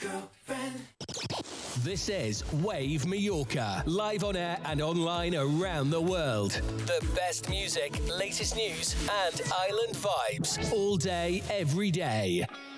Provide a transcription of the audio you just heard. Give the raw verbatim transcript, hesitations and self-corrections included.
girlfriend. This is Wave Mallorca, live on air and online around the world. The best music, latest news, and island vibes all day, every day.